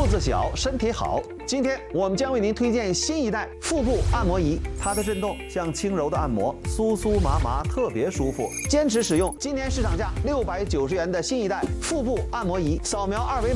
子小，身体好。今天我们将为您推荐新一代腹部按摩仪，它的震动像轻柔的按摩，酥酥麻麻，特别舒服。坚持使用今年市场价690元的新一代腹部按摩仪，扫描2维码。